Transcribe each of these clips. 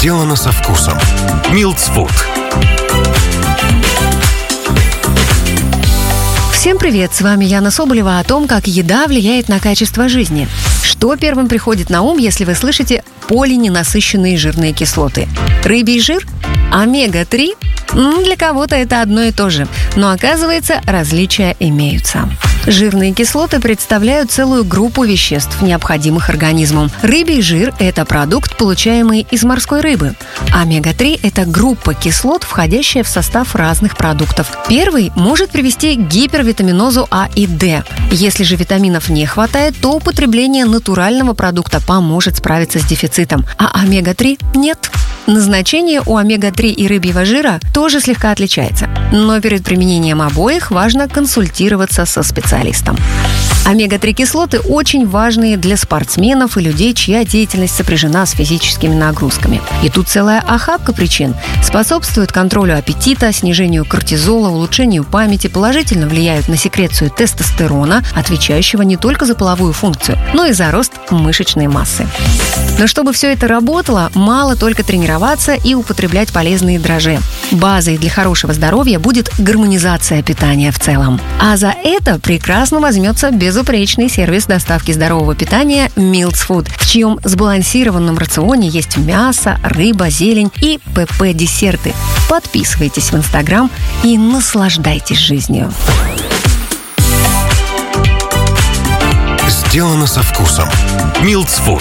Сделано со вкусом. Милтс Фуд. Всем привет, с вами Яна Соболева о том, как еда влияет на качество жизни. Что первым приходит на ум, если вы слышите полиненасыщенные жирные кислоты? Рыбий жир? Омега-3? Для кого-то это одно и то же, но оказывается, различия имеются. Жирные кислоты представляют целую группу веществ, необходимых организму. Рыбий жир – это продукт, получаемый из морской рыбы. Омега-3 – это группа кислот, входящая в состав разных продуктов. Первый может привести к гипервитаминозу А и Д. Если же витаминов не хватает, то употребление натурального продукта поможет справиться с дефицитом, а омега-3 – нет. Назначение у омега-3 и рыбьего жира тоже слегка отличается, но перед применением обоих важно консультироваться со специалистом. Омега-3 кислоты очень важные для спортсменов и людей, чья деятельность сопряжена с физическими нагрузками. И тут целая охапка причин. Способствуют контролю аппетита, снижению кортизола, улучшению памяти, положительно влияют на секрецию тестостерона, отвечающего не только за половую функцию, но и за рост мышечной массы. Но чтобы все это работало, мало только тренироваться и употреблять полезные дрожжи. Базой для хорошего здоровья будет гармонизация питания в целом. А за это прекрасно возьмется безупречный сервис доставки здорового питания Милтс Фуд, в чьем сбалансированном рационе есть мясо, рыба, зелень и ПП-десерты. Подписывайтесь в Инстаграм и наслаждайтесь жизнью. Сделано со вкусом. Милтс Фуд.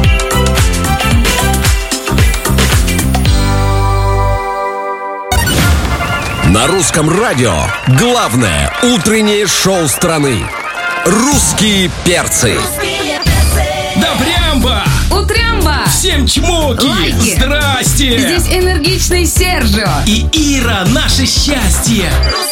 На русском радио главное утреннее шоу страны. «Русские перцы». Да прямба! Утрямба! Всем чмоки! Лайки! Здрасте! Здесь энергичный Сержио. И Ира, наше счастье!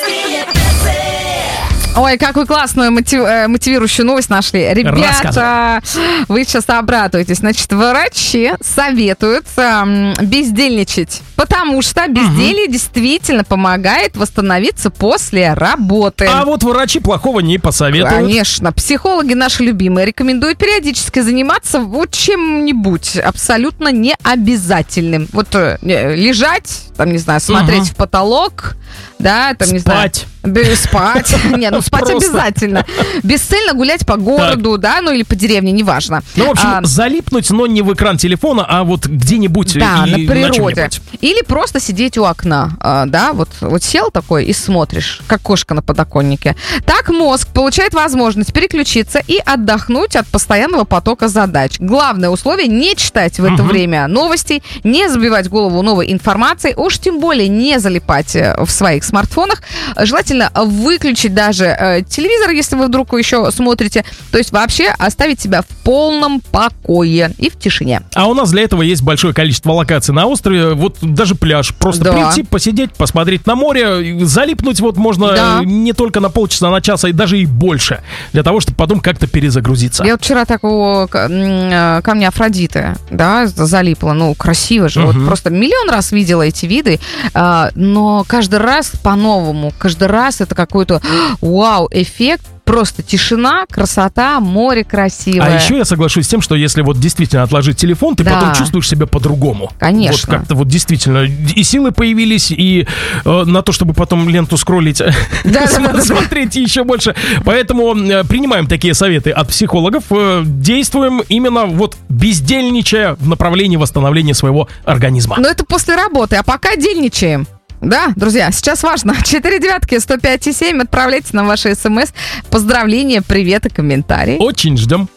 Ой, какую классную мотивирующую новость нашли. Ребята, вы сейчас обрадуетесь. Значит, врачи советуют бездельничать, потому что безделье действительно помогает восстановиться после работы. А вот врачи плохого не посоветуют. Конечно. Психологи наши любимые рекомендуют периодически заниматься вот чем-нибудь абсолютно необязательным. Вот лежать, там, не знаю, смотреть в потолок, да, там, не знаю. Спать. Не, ну спать обязательно. Бесцельно гулять по городу, да, ну или по деревне, неважно. Ну, в общем, залипнуть, но не в экран телефона, а вот где-нибудь да, и на природе. на Или просто сидеть у окна, да, вот сел такой и смотришь, как кошка на подоконнике. Так мозг получает возможность переключиться и отдохнуть от постоянного потока задач. Главное условие — не читать в это время новостей, не забивать голову новой информацией, уж тем более не залипать в своих смартфонах. Желательно выключить даже телевизор, если вы вдруг еще смотрите. То есть вообще оставить себя в полном покое и в тишине. А у нас для этого есть большое количество локаций на острове. Вот даже пляж. Просто прийти, посидеть, посмотреть на море. Залипнуть вот можно не только на полчаса, на час, а даже и больше. Для того, чтобы потом как-то перезагрузиться. Я вот вчера такого камня Афродиты, да, залипла. Ну, красиво же. Вот просто миллион раз видела эти виды. Но каждый раз по-новому. Каждый раз это какой-то вау-эффект. Просто тишина, красота, море красивое. А еще я соглашусь с тем, что если вот действительно отложить телефон, ты потом чувствуешь себя по-другому. Конечно. Вот как-то вот действительно и силы появились, и на то, чтобы потом ленту скроллить, смотреть еще больше. Поэтому принимаем такие советы от психологов, действуем именно вот бездельничая в направлении восстановления своего организма. Но это после работы, а пока дельничаем. Да, друзья, сейчас важно. 4 девятки, 105,7. Отправляйте нам ваши смс. Поздравления, привет и комментарии. Очень ждем.